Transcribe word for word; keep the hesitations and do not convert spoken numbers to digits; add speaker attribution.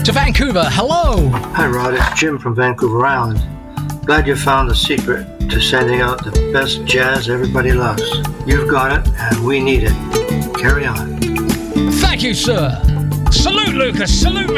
Speaker 1: to Vancouver. Hello.
Speaker 2: Hi, Rod. It's Jim from Vancouver Island. Glad you found the secret to sending out the best jazz everybody loves. You've got it, and we need it. Carry on.
Speaker 1: Thank you, sir. Salute, Lucas. Salute,